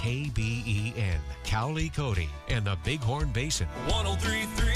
KBEN, Cowley, Cody, and the Bighorn Basin. 103.3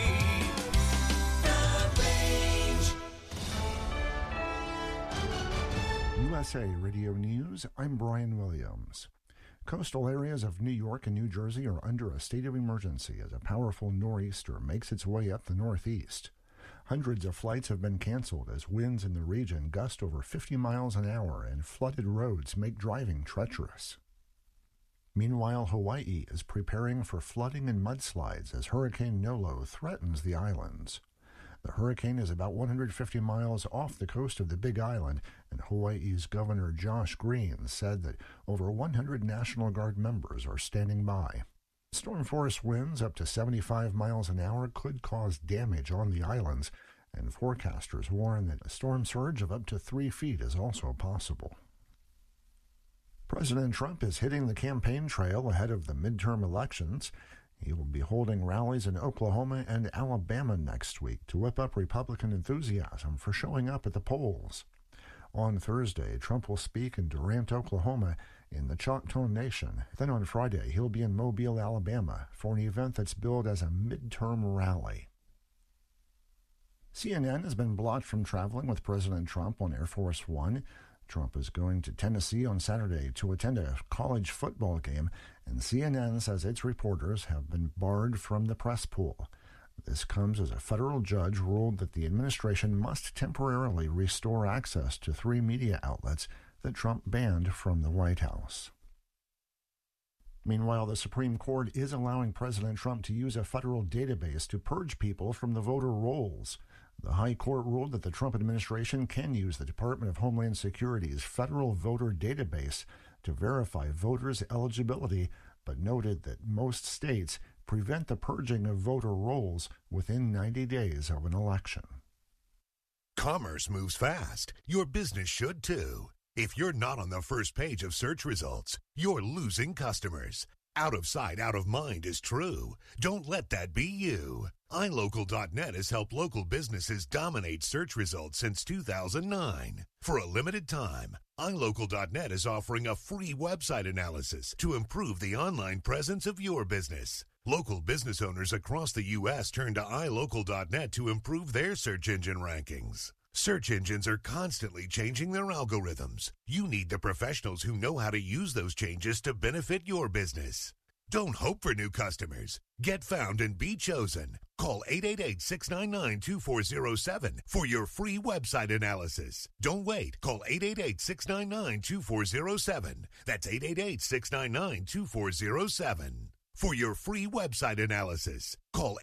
The Range. USA Radio News, I'm Brian Williams. Coastal areas of New York and New Jersey are under a state of emergency as a powerful nor'easter makes its way up the northeast. Hundreds of flights have been canceled as winds in the region gust over 50 miles an hour and flooded roads make driving treacherous. Meanwhile, Hawaii is preparing for flooding and mudslides as Hurricane Nolo threatens the islands. The hurricane is about 150 miles off the coast of the Big Island, and Hawaii's Governor Josh Green said that over 100 National Guard members are standing by. Storm force winds up to 75 miles an hour could cause damage on the islands, and forecasters warn that a storm surge of up to 3 feet is also possible. President Trump is hitting the campaign trail ahead of the midterm elections. He will be holding rallies in Oklahoma and Alabama next week to whip up Republican enthusiasm for showing up at the polls. On Thursday, Trump will speak in Durant, Oklahoma, in the Choctaw Nation. Then on Friday, he'll be in Mobile, Alabama, for an event that's billed as a midterm rally. CNN has been blocked from traveling with President Trump on Air Force One. Trump is going to Tennessee on Saturday to attend a college football game, and CNN says its reporters have been barred from the press pool. This comes as a federal judge ruled that the administration must temporarily restore access to 3 media outlets that Trump banned from the White House. Meanwhile, the Supreme Court is allowing President Trump to use a federal database to purge people from the voter rolls. The High Court ruled that the Trump administration can use the Department of Homeland Security's federal voter database to verify voters' eligibility, but noted that most states prevent the purging of voter rolls within 90 days of an election. Commerce moves fast. Your business should too. If you're not on the first page of search results, you're losing customers. Out of sight, out of mind is true. Don't let that be you. iLocal.net has helped local businesses dominate search results since 2009. For a limited time, iLocal.net is offering a free website analysis to improve the online presence of your business. Local business owners across the U.S. turn to iLocal.net to improve their search engine rankings. Search engines are constantly changing their algorithms. You need the professionals who know how to use those changes to benefit your business. Don't hope for new customers. Get found and be chosen. Call 888-699-2407 for your free website analysis. Don't wait. Call 888-699-2407. That's 888-699-2407. For your free website analysis, call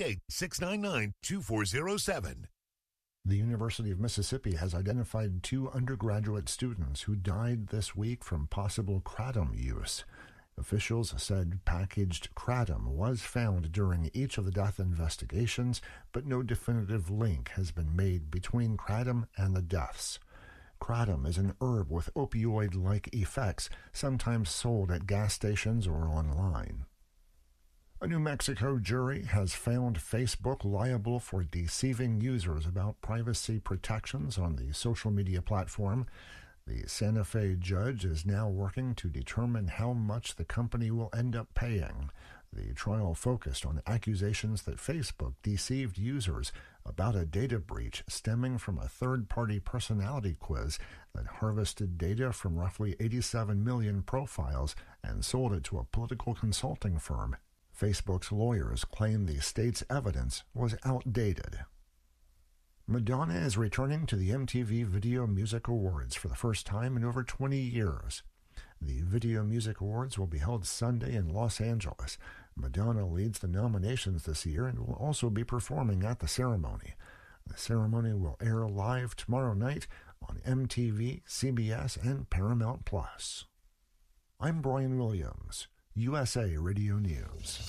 888-699-2407. The University of Mississippi has identified 2 undergraduate students who died this week from possible kratom use. Officials said packaged kratom was found during each of the death investigations, but no definitive link has been made between kratom and the deaths. Kratom is an herb with opioid-like effects, sometimes sold at gas stations or online. A New Mexico jury has found Facebook liable for deceiving users about privacy protections on the social media platform. The Santa Fe judge is now working to determine how much the company will end up paying. The trial focused on accusations that Facebook deceived users about a data breach stemming from a third-party personality quiz that harvested data from roughly 87 million profiles and sold it to a political consulting firm. Facebook's lawyers claim the state's evidence was outdated. Madonna is returning to the MTV Video Music Awards for the first time in over 20 years. The Video Music Awards will be held Sunday in Los Angeles. Madonna leads the nominations this year and will also be performing at the ceremony. The ceremony will air live tomorrow night on MTV, CBS, and Paramount+. I'm Brian Williams, USA Radio News.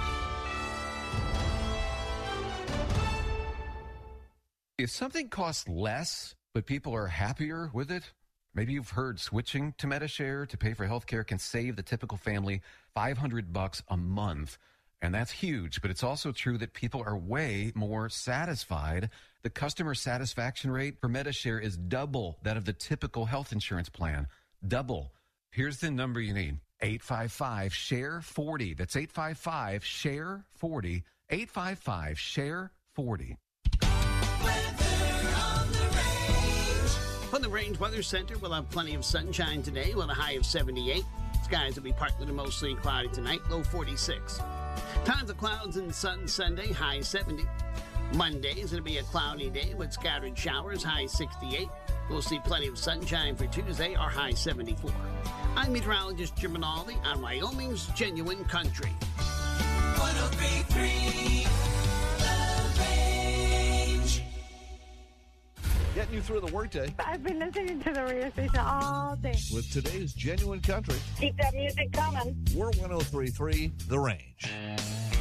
If something costs less, but people are happier with it, maybe you've heard switching to Medi-Share to pay for healthcare can save the typical family $500 a month. And that's huge, but it's also true that people are way more satisfied. The customer satisfaction rate for Medi-Share is double that of the typical health insurance plan. Double. Here's the number you need. 855-SHARE-40. That's 855-SHARE-40. 855-SHARE-40. From the Range Weather Center, we'll have plenty of sunshine today with a high of 78. Skies will be partly to mostly cloudy tonight, low 46. Tons of clouds and sun Sunday, high 70. Monday is going to be a cloudy day with scattered showers, high 68. We'll see plenty of sunshine for Tuesday, our high 74. I'm meteorologist Jim Rinaldi on Wyoming's Genuine Country. 103.3 Getting you through the workday I've been listening to the radio station all day. with today's Genuine Country. Keep that music coming. We're 103.3 The Range.